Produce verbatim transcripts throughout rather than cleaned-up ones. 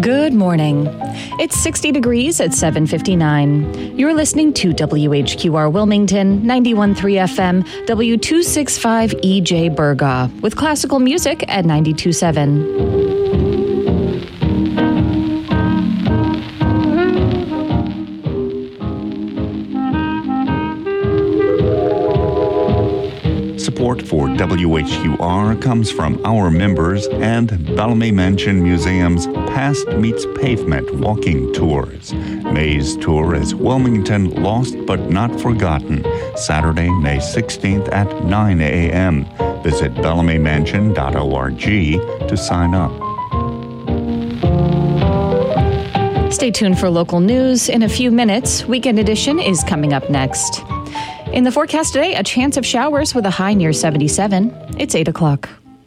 Good morning. It's sixty degrees at seven fifty-nine. You're listening to W H Q R Wilmington, ninety-one point three F M, W two sixty-five E J Burga, with classical music at ninety-two point seven. Support for W H Q R comes from our members and Bellamy Mansion Museum's Past Meets Pavement walking tours. May's tour is Wilmington Lost But Not Forgotten, Saturday, May sixteenth at nine a.m. Visit bellamy mansion dot org to sign up. Stay tuned for local news. In a few minutes, Weekend Edition is coming up next. In the forecast today, a chance of showers with a high near seventy-seven. It's eight o'clock.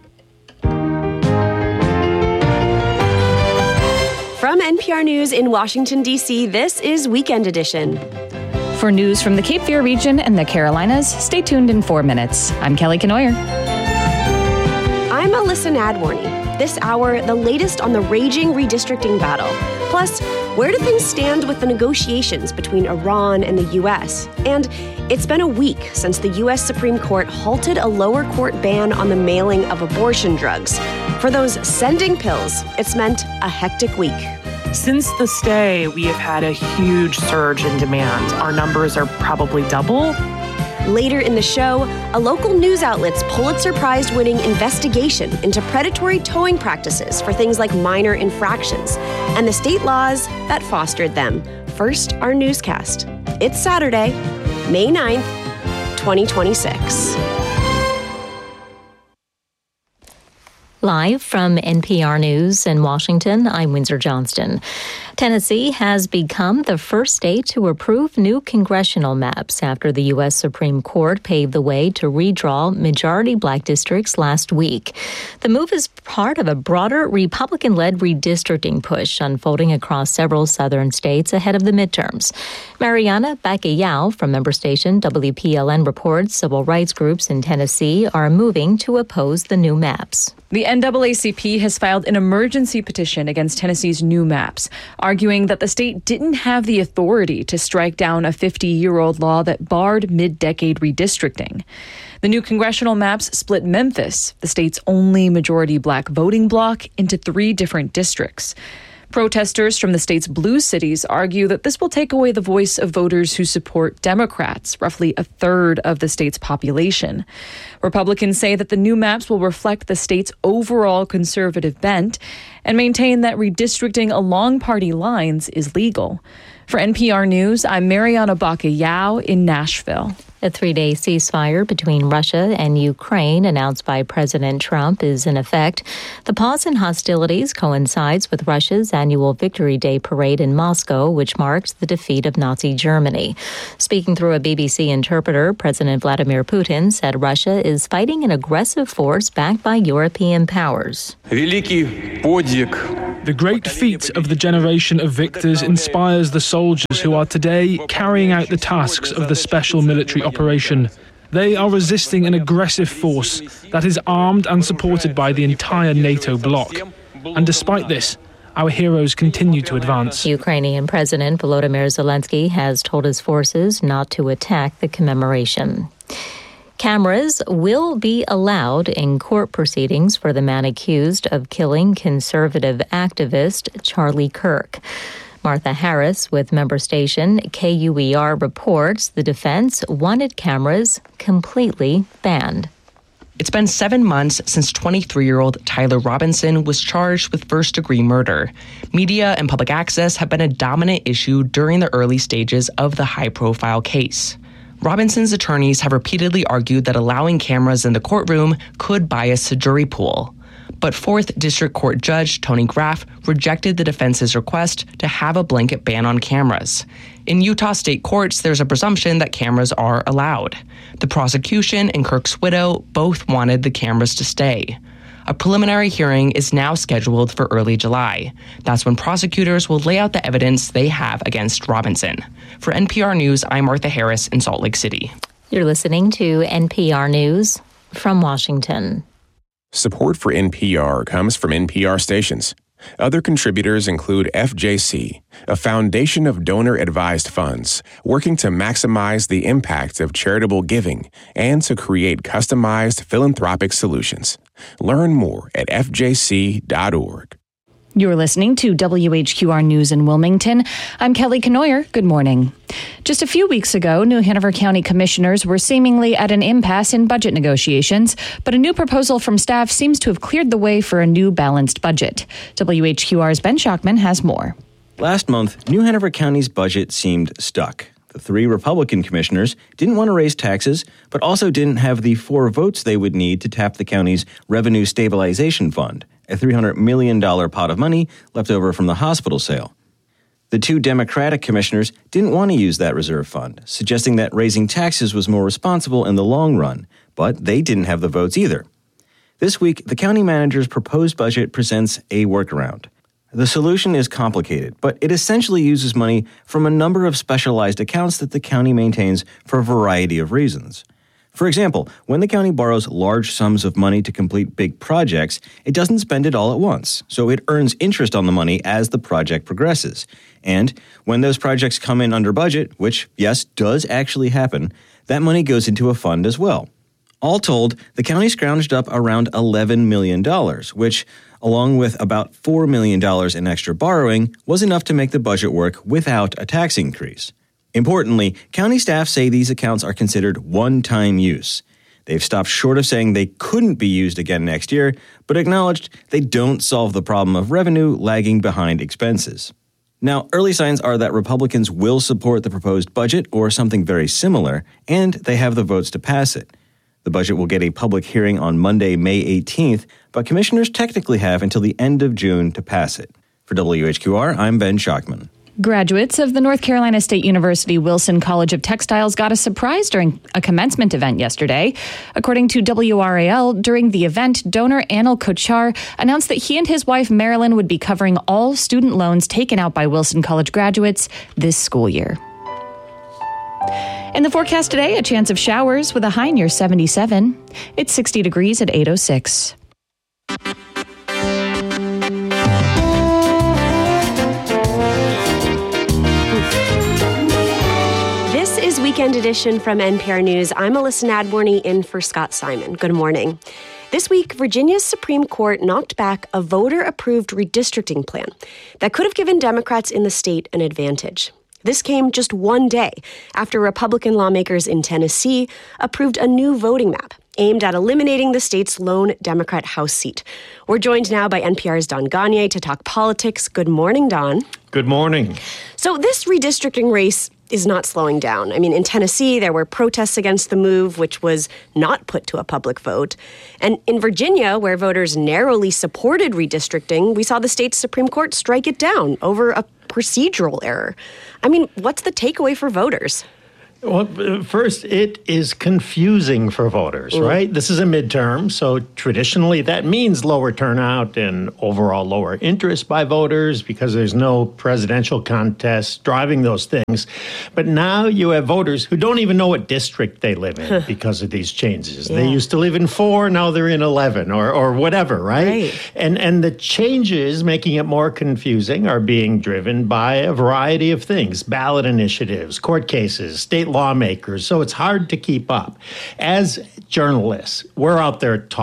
From N P R News in Washington, D C, this is Weekend Edition. For news from the Cape Fear region and the Carolinas, stay tuned in four minutes. I'm Kelly Kenoyer. I'm Alyssa Nadworny. This hour, the latest on the raging redistricting battle. Plus, where do things stand with the negotiations between Iran and the U S? And it's been a week since the U S Supreme Court halted a lower court ban on the mailing of abortion drugs. For those sending pills, it's meant a hectic week. Since the stay, we have had a huge surge in demand. Our numbers are probably double. Later in the show, a local news outlet's Pulitzer Prize-winning investigation into predatory towing practices for things like minor infractions and the state laws that fostered them. First, our newscast. It's Saturday, May ninth, twenty twenty-six. Live from N P R News in Washington, I'm Windsor Johnston. Tennessee has become the first state to approve new congressional maps after the U S Supreme Court paved the way to redraw majority black districts last week. The move is part of a broader Republican-led redistricting push unfolding across several southern states ahead of the midterms. Mariana Bacallao from member station W P L N reports civil rights groups in Tennessee are moving to oppose the new maps. The N double A C P has filed an emergency petition against Tennessee's new maps, arguing that the state didn't have the authority to strike down a fifty-year-old law that barred mid-decade redistricting. The new congressional maps split Memphis, the state's only majority black voting bloc, into three different districts. Protesters from the state's blue cities argue that this will take away the voice of voters who support Democrats, roughly a third of the state's population. Republicans say that the new maps will reflect the state's overall conservative bent and maintain that redistricting along party lines is legal. For N P R News, I'm Mariana Bacallao in Nashville. A three-day ceasefire between Russia and Ukraine announced by President Trump is in effect. The pause in hostilities coincides with Russia's annual Victory Day parade in Moscow, which marks the defeat of Nazi Germany. Speaking through a B B C interpreter, President Vladimir Putin said Russia is fighting an aggressive force backed by European powers. The great feat of the generation of victors inspires the soldiers who are today carrying out the tasks of the special military operation. They are resisting an aggressive force that is armed and supported by the entire NATO bloc. And despite this, our heroes continue to advance. Ukrainian President Volodymyr Zelensky has told his forces not to attack the commemoration. Cameras will be allowed in court proceedings for the man accused of killing conservative activist Charlie Kirk. Martha Harris with member station K U E R reports the defense wanted cameras completely banned. It's been seven months since twenty-three-year-old Tyler Robinson was charged with first-degree murder. Media and public access have been a dominant issue during the early stages of the high-profile case. Robinson's attorneys have repeatedly argued that allowing cameras in the courtroom could bias the jury pool. But fourth District Court Judge Tony Graff rejected the defense's request to have a blanket ban on cameras. In Utah state courts, there's a presumption that cameras are allowed. The prosecution and Kirk's widow both wanted the cameras to stay. A preliminary hearing is now scheduled for early July. That's when prosecutors will lay out the evidence they have against Robinson. For N P R News, I'm Martha Harris in Salt Lake City. You're listening to N P R News from Washington. Support for N P R comes from N P R stations. Other contributors include F J C, a foundation of donor-advised funds working to maximize the impact of charitable giving and to create customized philanthropic solutions. Learn more at f j c dot org. You're listening to W H Q R News in Wilmington. I'm Kelly Kenoyer. Good morning. Just a few weeks ago, New Hanover County commissioners were seemingly at an impasse in budget negotiations, but a new proposal from staff seems to have cleared the way for a new balanced budget. W H Q R's Ben Schockman has more. Last month, New Hanover County's budget seemed stuck. The three Republican commissioners didn't want to raise taxes, but also didn't have the four votes they would need to tap the county's Revenue Stabilization Fund, a three hundred million dollars pot of money left over from the hospital sale. The two Democratic commissioners didn't want to use that reserve fund, suggesting that raising taxes was more responsible in the long run, but they didn't have the votes either. This week, the county manager's proposed budget presents a workaround. The solution is complicated, but it essentially uses money from a number of specialized accounts that the county maintains for a variety of reasons. For example, when the county borrows large sums of money to complete big projects, it doesn't spend it all at once, so it earns interest on the money as the project progresses. And when those projects come in under budget, which, yes, does actually happen, that money goes into a fund as well. All told, the county scrounged up around eleven million dollars, which, along with about four million dollars in extra borrowing, was enough to make the budget work without a tax increase. Importantly, county staff say these accounts are considered one-time use. They've stopped short of saying they couldn't be used again next year, but acknowledged they don't solve the problem of revenue lagging behind expenses. Now, early signs are that Republicans will support the proposed budget or something very similar, and they have the votes to pass it. The budget will get a public hearing on Monday, May eighteenth, but commissioners technically have until the end of June to pass it. For W H Q R, I'm Ben Schockman. Graduates of the North Carolina State University Wilson College of Textiles got a surprise during a commencement event yesterday. According to W R A L, during the event, donor Anil Kochar announced that he and his wife Marilyn would be covering all student loans taken out by Wilson College graduates this school year. In the forecast today, a chance of showers with a high near seventy-seven. It's sixty degrees at eight oh six. This is Weekend Edition from N P R News. I'm Alyssa Nadworny in for Scott Simon. Good morning. This week, Virginia's Supreme Court knocked back a voter-approved redistricting plan that could have given Democrats in the state an advantage. This came just one day after Republican lawmakers in Tennessee approved a new voting map aimed at eliminating the state's lone Democrat House seat. We're joined now by N P R's Don Gagné to talk politics. Good morning, Don. Good morning. So this redistricting race is not slowing down. I mean, in Tennessee, there were protests against the move, which was not put to a public vote. And in Virginia, where voters narrowly supported redistricting, we saw the state's Supreme Court strike it down over a procedural error. I mean, what's the takeaway for voters? Well, first, it is confusing for voters, mm. right? This is a midterm, so traditionally that means lower turnout and overall lower interest by voters because there's no presidential contest driving those things. But now you have voters who don't even know what district they live in because of these changes. Yeah. They used to live in four, now they're in eleven or, or whatever, right? right? And, and the changes making it more confusing are being driven by a variety of things, ballot initiatives, court cases, state lawmakers, so it's hard to keep up. As journalists, we're out there talking.